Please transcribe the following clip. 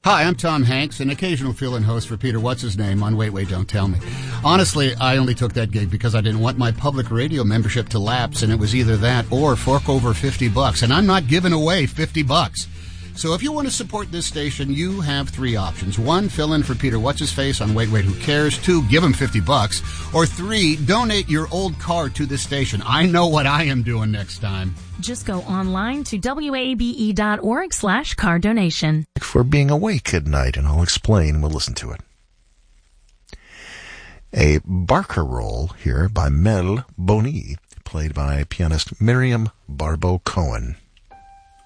Hi, I'm Tom Hanks, an occasional fill-in host for Peter What's-His-Name on Wait, Wait, Don't Tell Me. Honestly, I only took that gig because I didn't want my public radio membership to lapse, and it was either that or fork over $50, and I'm not giving away $50. So if you want to support this station, you have three options. 1, fill in for Peter What's-His-Face on Wait, Wait, Who Cares? 2, give him $50. Or 3, donate your old car to this station. I know what I am doing next time. Just go online to wabe.org/car donation. For being awake at night, and I'll explain. We'll listen to it. A barcarolle here by Mel Boni, played by pianist Miriam Barbeau-Cohen.